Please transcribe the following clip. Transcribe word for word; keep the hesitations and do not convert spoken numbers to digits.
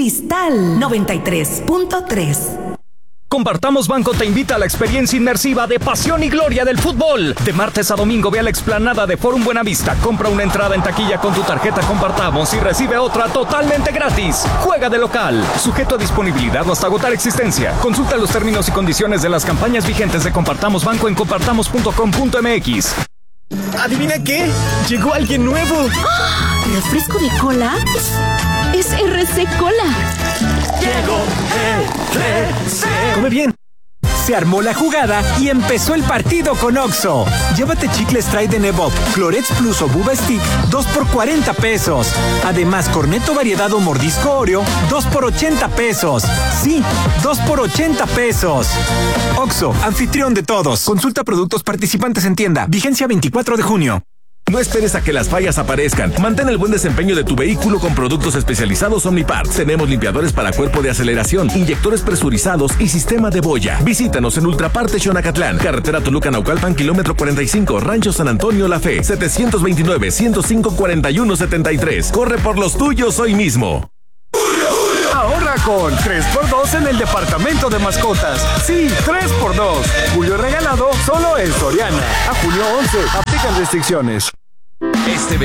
Cristal noventa y tres punto tres. Compartamos Banco te invita a la experiencia inmersiva de pasión y gloria del fútbol. De martes a domingo ve a la explanada de Forum Buenavista, compra una entrada en taquilla con tu tarjeta Compartamos y recibe otra totalmente gratis. Juega de local, sujeto a disponibilidad o hasta agotar existencia. Consulta los términos y condiciones de las campañas vigentes de Compartamos Banco en compartamos punto com punto m x. ¿Adivina qué? Llegó alguien nuevo. ¡Oh! ¿Refresco de cola? Es, es R C Cola. Llegó R C. Come bien. Se armó la jugada y empezó el partido con Oxxo. Llévate chicles Trident Evoque, Clorets Plus o Buba Stick, dos por cuarenta pesos. Además, Cornetto Variedad o Mordisco Oreo, dos por ochenta pesos. Sí, dos por ochenta pesos. Oxxo, anfitrión de todos. Consulta productos participantes en tienda. Vigencia veinticuatro de junio. No esperes a que las fallas aparezcan. Mantén el buen desempeño de tu vehículo con productos especializados Omniparts. Tenemos limpiadores para cuerpo de aceleración, inyectores presurizados y sistema de boya. Visítanos en Ultraparte Xonacatlán, carretera Toluca-Naucalpan, kilómetro cuarenta y cinco, Rancho San Antonio La Fe, setecientos veintinueve, ciento cinco, cuarenta y uno setenta y tres. Corre por los tuyos hoy mismo. Ahorra con tres por dos en el departamento de mascotas. Sí, tres por dos. Julio regalado solo en Soriana. A junio once. Aplican restricciones. Este